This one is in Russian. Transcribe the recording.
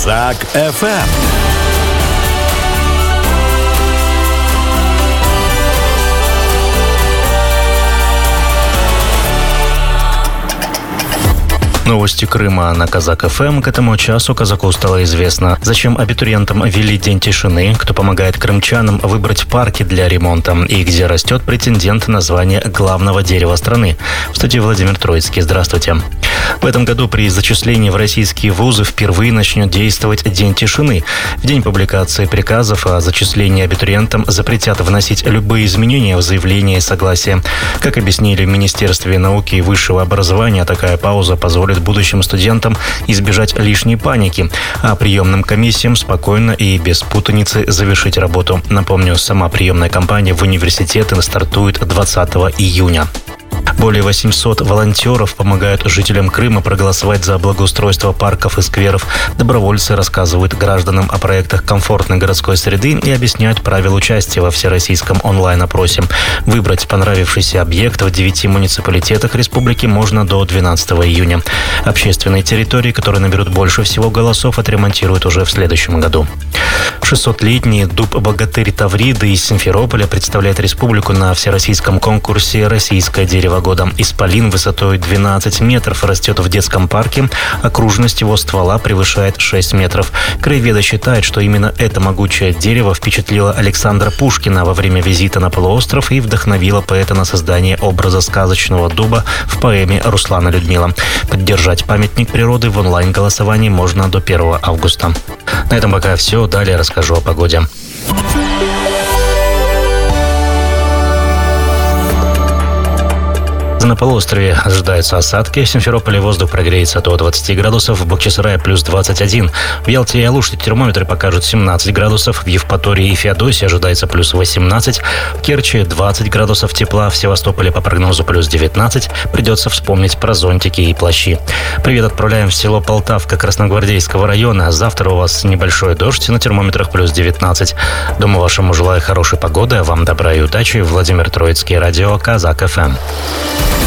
Казак ФМ. Новости Крыма на Казак ФМ. К этому часу казаку стало известно, зачем абитуриентам ввели День тишины, кто помогает крымчанам выбрать парки для ремонта и где растет претендент на звание главного дерева страны. В студии Владимир Троицкий. Здравствуйте. В этом году при зачислении в российские вузы впервые начнет действовать День тишины. В день публикации приказов о зачислении абитуриентам запретят вносить любые изменения в заявление и согласие. Как объяснили в Министерстве науки и высшего образования, такая пауза позволит будущим студентам избежать лишней паники, а приемным комиссиям спокойно и без путаницы завершить работу. Напомню, сама приемная кампания в университеты стартует 20 июня. Более 800 волонтеров помогают жителям Крыма проголосовать за благоустройство парков и скверов. Добровольцы рассказывают гражданам о проектах комфортной городской среды и объясняют правила участия во всероссийском онлайн-опросе. Выбрать понравившийся объект в 9 муниципалитетах республики можно до 12 июня. Общественные территории, которые наберут больше всего голосов, отремонтируют уже в следующем году. 600-летний дуб «Богатырь Тавриды» из Симферополя представляет республику на всероссийском конкурсе «Российское дерево года». Исполин высотой 12 метров растет в детском парке. Окружность его ствола превышает 6 метров. Краеведы считают, что именно это могучее дерево впечатлило Александра Пушкина во время визита на полуостров и вдохновило поэта на создание образа сказочного дуба в поэме Руслана Людмила. Поддержать памятник природы в онлайн-голосовании можно до 1 августа. На этом пока все. Далее расскажу о погоде. На полуострове ожидаются осадки. В Симферополе воздух прогреется до 20 градусов, в Бахчисарае плюс 21. В Ялте и Алуште термометры покажут 17 градусов, в Евпатории и Феодосии ожидается плюс 18, в Керчи 20 градусов тепла, в Севастополе по прогнозу плюс 19. Придется вспомнить про зонтики и плащи. Привет отправляем в село Полтавка Красногвардейского района. Завтра у вас небольшой дождь, на термометрах плюс 19. Дому вашему желаю хорошей погоды, а вам добра и удачи. Владимир Троицкий, радио Казак ФМ.